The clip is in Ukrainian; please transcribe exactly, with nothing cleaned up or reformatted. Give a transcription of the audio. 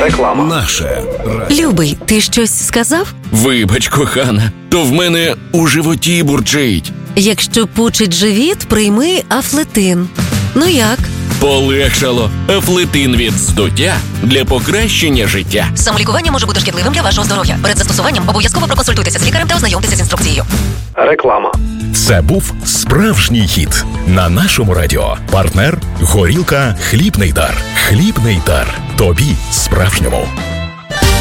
Реклама. Наше радіо. Любий, ти щось сказав? Вибач, кохана, то в мене у животі бурчить. Якщо пучить живіт, прийми Афлетин. Ну як? Полегшало. Афлетин від здуття для покращення життя. Самолікування може бути шкідливим для вашого здоров'я. Перед застосуванням обов'язково проконсультуйтеся з лікарем та ознайомтеся з інструкцією. Реклама. Це був справжній хіт на нашому радіо. Партнер – горілка «Хлібний дар». «Хлібний дар». Тобі справжньому.